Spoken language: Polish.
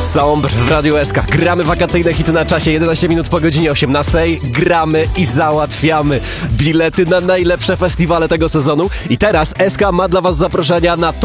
Sombr w Radiu SK. Gramy wakacyjne hity na czasie, 11 minut po godzinie 18. Gramy i załatwiamy bilety na najlepsze festiwale tego sezonu. I teraz SK ma dla was zaproszenia na